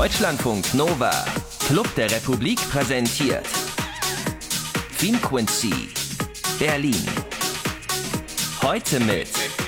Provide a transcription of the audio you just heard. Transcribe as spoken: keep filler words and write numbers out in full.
Deutschlandfunk Nova, Club der Republik präsentiert Finquency, Berlin. Heute mit